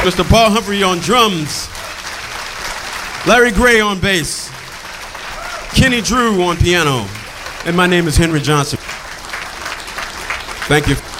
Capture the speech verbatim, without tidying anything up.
Mister Paul Humphrey on drums. Larry Gray on bass. Kenny Drew on piano. And my name is Henry Johnson. Thank you.